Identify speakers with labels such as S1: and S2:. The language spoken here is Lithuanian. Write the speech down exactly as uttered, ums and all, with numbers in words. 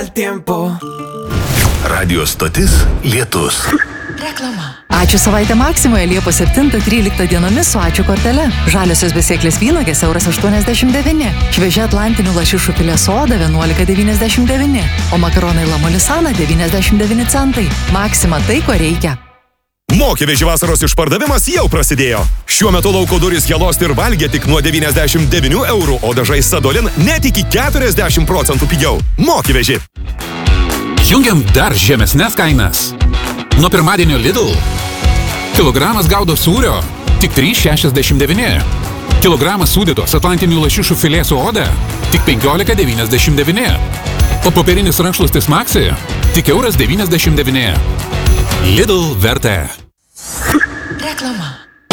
S1: al tiempo.
S2: Radio stotis Lietus.
S3: Reklama. Ačiū savaitę Maksimoje Liepos septintą tryliktą dienomis su ačiū kortele. Žaliosios besėklės vynogės euras aštuoniasdešimt devyni. Šviežia atlantinių lašišų filė soda vienuolika devyniasdešimt devyni. O makaronai Lamolisana devyniasdešimt devyni centai. Maksima tai, ko reikia.
S4: Mokėvežių vasaros išpardavimas jau prasidėjo. Šiuo metu lauko durys Jelost ir valgė tik nuo devyniasdešimt devynių eurų, o dažai Sadolin net iki keturiasdešimt procentų pigiau. Mokėveži.
S5: Jungiam dar žemesnes kainas. Nuo pirmadienio Lidl. Kilogramas gaudo sūrio tik trys šešiasdešimt devyni. Kilogramas sūdytos atlantinių lašišų filė su oda tik penkiolika devyniasdešimt devyni. O popierinis rankšluostis Maxi tik euras devyniasdešimt devyni. Lidl vertė.
S3: Reklama.